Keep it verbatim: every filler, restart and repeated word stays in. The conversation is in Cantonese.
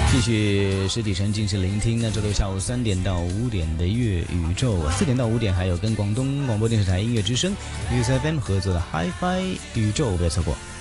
继续实体声进行聆听。那周六下午三点到五点的粤宇宙，四点到五点还有跟广东广播电视台音乐之声 U S F M 合作的 Hi-Fi 宇宙，不要错过。